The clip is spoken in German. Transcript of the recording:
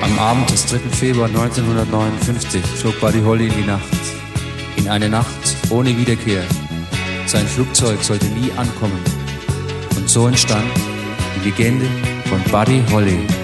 Am Abend des 3. Februar 1959 flog Buddy Holly in die Nacht. In eine Nacht ohne Wiederkehr. Sein Flugzeug sollte nie ankommen. Und so entstand die Legende von Buddy Holly.